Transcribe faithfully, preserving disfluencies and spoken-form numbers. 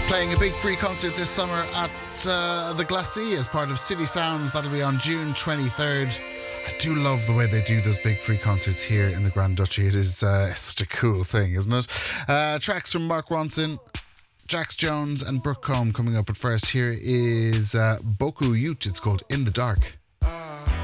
playing a big free concert this summer at uh, the Glacis as part of City Sounds. That'll be on June twenty-third. I do love the way they do those big free concerts here in the Grand Duchy. It is uh, such a cool thing, isn't it? Uh, tracks from Mark Ronson, Jax Jones and Brooke Combe coming up. But first, here is uh, Boku Youth. It's called In the Dark.